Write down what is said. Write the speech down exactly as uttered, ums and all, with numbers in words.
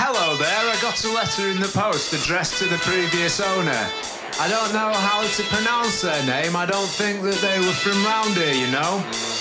hello there. I got a letter in the post addressed to the previous owner. I don't know how to pronounce their name. I don't think that they were from round here, you know.